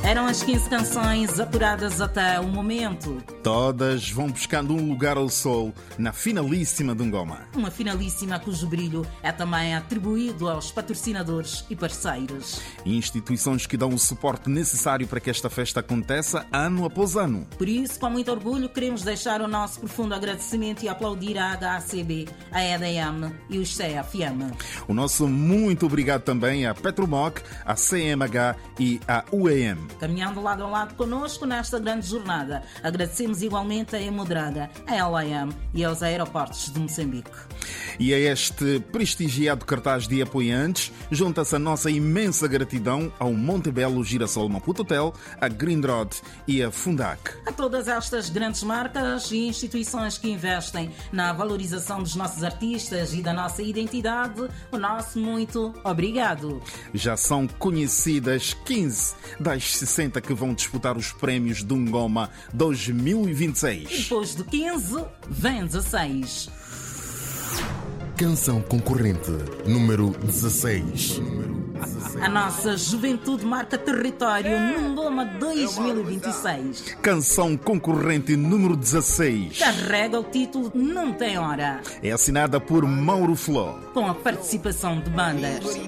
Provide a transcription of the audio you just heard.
Eram as 15 canções apuradas até o momento. Todas vão buscando um lugar ao sol na finalíssima de Ngoma. Uma finalíssima cujo brilho é também atribuído aos patrocinadores e parceiros. Instituições que dão o suporte necessário para que esta festa aconteça ano após ano. Por isso, com muito orgulho, queremos deixar o nosso profundo agradecimento e aplaudir a HACB, a EDM e os CFM. O nosso muito obrigado também à Petromoc, à CMH e à UEM. Caminhando lado a lado connosco nesta grande jornada, agradecemos igualmente a Emodraga, a LAM e aos aeroportos de Moçambique. E a este prestigiado cartaz de apoiantes, junta-se a nossa imensa gratidão ao Montebello Girassol Maputo Hotel, a Greenrod e a Fundac. A todas estas grandes marcas e instituições que investem na valorização dos nossos artistas e da nossa identidade, o nosso muito obrigado. Já são conhecidas 15 das 60 que vão disputar os prémios do Ngoma 2026. Depois de 15, vem 16. Canção concorrente número 16. A nossa juventude marca território no Ngoma 2026. Canção concorrente número 16. Carrega o título Não Tem Hora. É assinada por Mauro Fló. Com a participação de bandas